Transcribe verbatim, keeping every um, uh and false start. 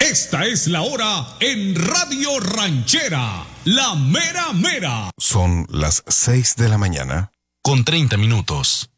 Esta es la hora en Radio Ranchera, la mera mera. Son las seis de la mañana. Con treinta minutos.